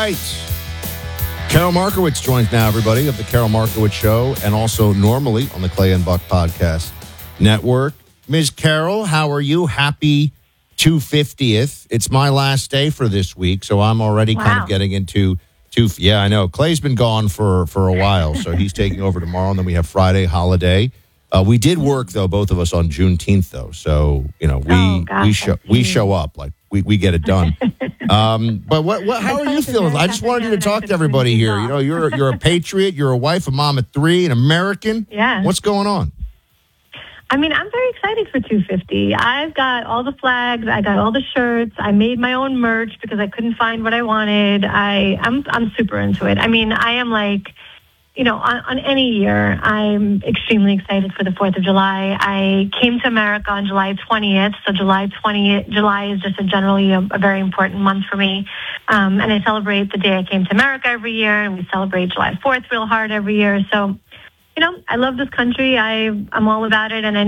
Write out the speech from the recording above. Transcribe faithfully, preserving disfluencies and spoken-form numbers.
right. Carol Markowitz joins now, everybody, of the Carol Markowitz Show, and also normally on the Clay and Buck Podcast Network. Miz Carol, how are you? Happy two hundred fiftieth. It's my last day for this week, so I'm already wow. kind of getting into two. Yeah, I know. Clay's been gone for, for a while, so he's taking over tomorrow, and then we have Friday holiday. Uh, we did work, though, both of us on Juneteenth, though, so, you know, we oh, gosh, we show we show up, like, we, we get it done. um, but what, what how are you feeling? I just wanted you to talk to everybody here. You know, you're you're a patriot, you're a wife, a mom of three, an American. Yeah. What's going on? I mean, I'm very excited for two fifty. I've got all the flags. I got all the shirts. I made my own merch because I couldn't find what I wanted. I, I'm I'm super into it. I mean, I am like, you know, on, on any year, I'm extremely excited for the fourth of July. I came to America on July twentieth, so July twentieth, July is just a generally a, a very important month for me. Um, and I celebrate the day I came to America every year, and we celebrate July fourth real hard every year. So, you know, I love this country. I, I'm all about it, and I